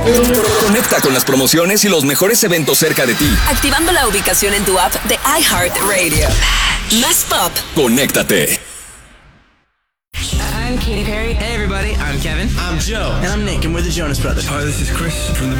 Conecta con las promociones y los mejores eventos cerca de ti. Activando la ubicación en tu app de iHeartRadio. Más pop. Conéctate. I'm Katy Perry. Hey everybody, I'm Kevin. I'm Joe. And I'm Nick, and we're the Jonas Brothers. Hi, this is Chris from the